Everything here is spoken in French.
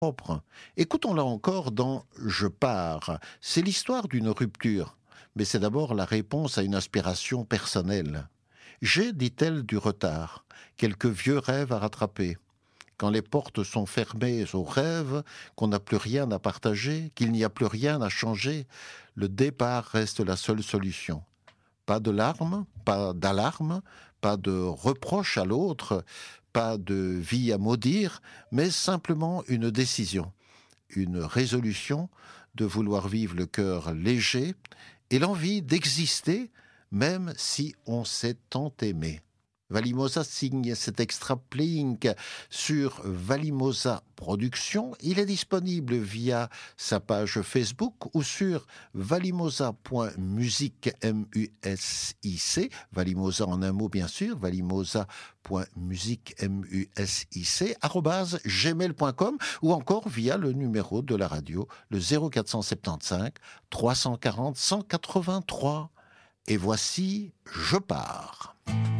propre. Écoutons-la encore dans Je pars. C'est l'histoire d'une rupture, mais c'est d'abord la réponse à une aspiration personnelle. J'ai, dit-elle, du retard, quelques vieux rêves à rattraper. Quand les portes sont fermées aux rêves, qu'on n'a plus rien à partager, qu'il n'y a plus rien à changer, le départ reste la seule solution. Pas de larmes, pas d'alarme, pas de reproche à l'autre, pas de vie à maudire, mais simplement une décision, une résolution de vouloir vivre le cœur léger et l'envie d'exister même si on s'est tant aimé. Valimosa signe cet extra Plink sur Valimosa Productions. Il est disponible via sa page Facebook ou sur valimosa.music, M-U-S-I-C, Valimosa en un mot bien sûr, valimosa.music, M-U-S-I-C, @gmail.com ou encore via le numéro de la radio, le 0475 340 183. Et voici Je pars.